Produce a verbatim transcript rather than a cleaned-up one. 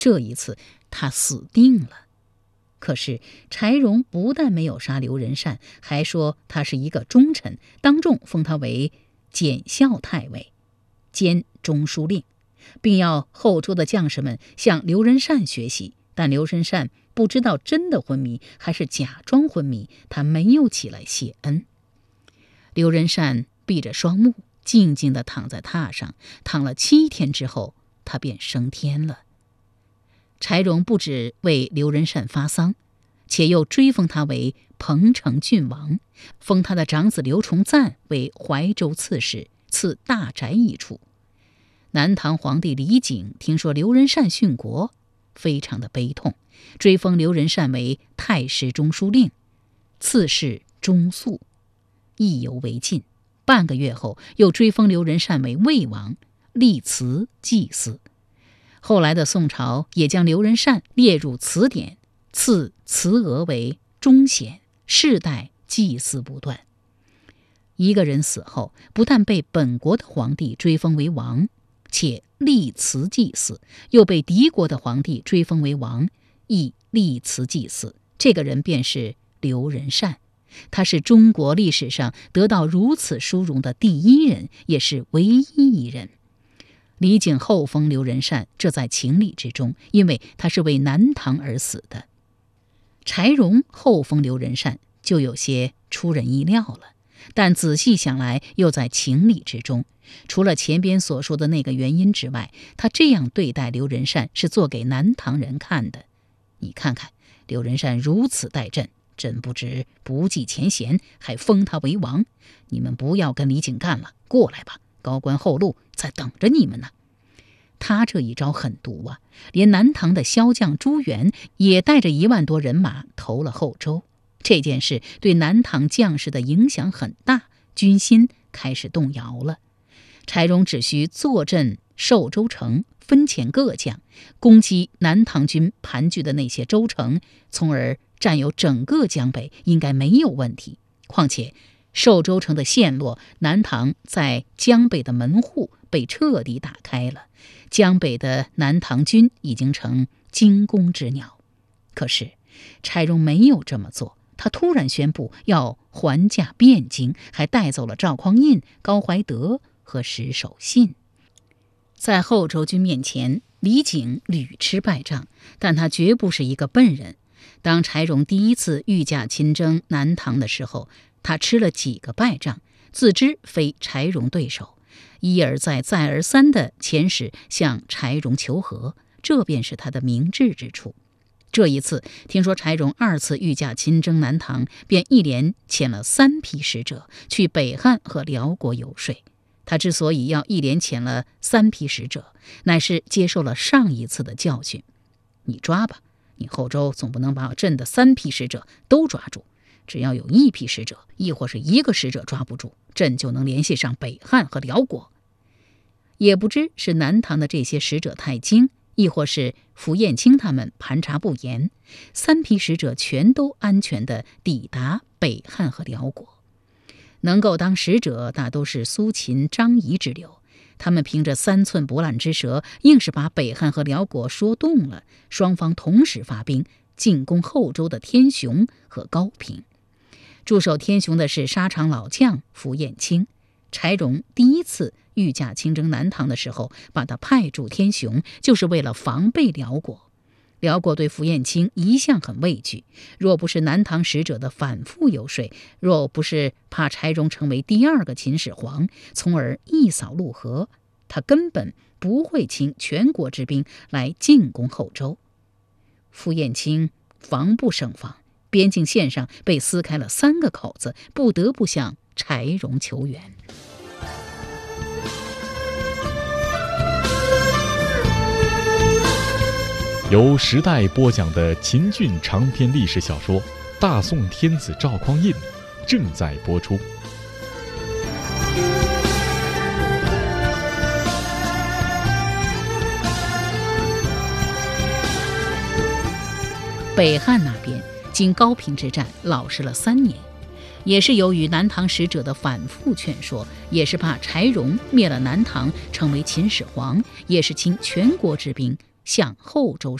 这一次他死定了。可是柴荣不但没有杀刘仁善，还说他是一个忠臣，当众封他为检校太尉，兼中书令，并要后周的将士们向刘仁善学习。但刘仁善不知道真的昏迷还是假装昏迷，他没有起来谢恩。刘仁善闭着双目，静静地躺在榻上，躺了七天之后，他便升天了。柴荣不止为刘仁善发丧，且又追封他为彭城郡王，封他的长子刘崇赞为怀州刺史，赐大宅一处。南唐皇帝李璟听说刘仁善殉国，非常的悲痛，追封刘仁善为太师中书令，赐谥中肃，意犹未尽。半个月后，又追封刘仁善为魏王，立祠祭祀。后来的宋朝也将刘仁善列入词典，赐慈娥为忠显，世代祭祀不断。一个人死后，不但被本国的皇帝追封为王，且立祠祭祀，又被敌国的皇帝追封为王，亦立祠祭祀。这个人便是刘仁善，他是中国历史上得到如此殊荣的第一人，也是唯一一人。李璟后封刘仁善，这在情理之中，因为他是为南唐而死的。柴荣后封刘仁善就有些出人意料了，但仔细想来又在情理之中。除了前边所说的那个原因之外，他这样对待刘仁善是做给南唐人看的。你看看刘仁善如此待朕，朕不知不计前嫌，还封他为王。你们不要跟李璟干了，过来吧，高官厚禄在等着你们呢。他这一招狠毒啊，连南唐的骁将朱元也带着一万多人马投了后周。这件事对南唐将士的影响很大，军心开始动摇了。柴荣只需坐镇寿州城，分遣各将攻击南唐军盘踞的那些州城，从而占有整个江北，应该没有问题。况且寿州城的陷落，南唐在江北的门户被彻底打开了，江北的南唐军已经成惊弓之鸟。可是柴荣没有这么做，他突然宣布要还价汴京，还带走了赵匡胤、高怀德和石守信。在后周军面前，李璟屡吃败仗，但他绝不是一个笨人。当柴荣第一次御驾亲征南唐的时候，他吃了几个败仗，自知非柴荣对手，一而再再而三地遣使向柴荣求和，这便是他的明智之处。这一次听说柴荣二次御驾亲征南唐，便一连遣了三批使者去北汉和辽国游说。他之所以要一连遣了三批使者，乃是接受了上一次的教训。你抓吧，你后周总不能把朕的三批使者都抓住，只要有一批使者，亦或是一个使者抓不住，朕就能联系上北汉和辽国。也不知是南唐的这些使者太精，亦或是符彦卿他们盘查不严，三批使者全都安全地抵达北汉和辽国。能够当使者大都是苏秦、张仪之流，他们凭着三寸不烂之舌，硬是把北汉和辽国说动了，双方同时发兵进攻后周的天雄和高平。驻守天雄的是沙场老将符彦卿。柴荣第一次御驾亲征南唐的时候，把他派驻天雄，就是为了防备辽国。辽国对符彦卿一向很畏惧，若不是南唐使者的反复游说，若不是怕柴荣成为第二个秦始皇，从而一扫陆河，他根本不会倾全国之兵来进攻后周。符彦卿防不胜防，边境线上被撕开了三个口子，不得不向柴荣求援。 由时代播讲的秦俊长篇历史小说《大宋天子赵匡胤》正在播出。 北汉那边经高平之战老实了三年，也是由于南唐使者的反复劝说，也是怕柴荣灭了南唐成为秦始皇，也是倾全国之兵向后周